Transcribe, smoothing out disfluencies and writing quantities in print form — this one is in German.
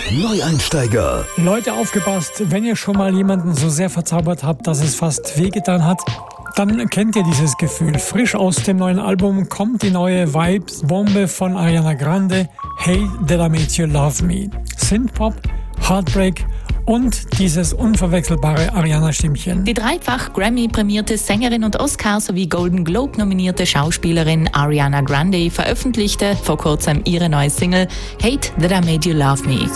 Neueinsteiger. Leute, aufgepasst, wenn ihr schon mal jemanden so sehr verzaubert habt, dass es fast wehgetan hat, dann kennt ihr dieses Gefühl. Frisch aus dem neuen Album kommt die neue Vibes-Bombe von Ariana Grande, Hey Did I Make You Love Me. Synthpop, Heartbreak und dieses unverwechselbare Ariana-Stimmchen. Die dreifach Grammy-prämierte Sängerin und Oscar- sowie Golden Globe-nominierte Schauspielerin Ariana Grande veröffentlichte vor kurzem ihre neue Single Hate That I Made You Love Me.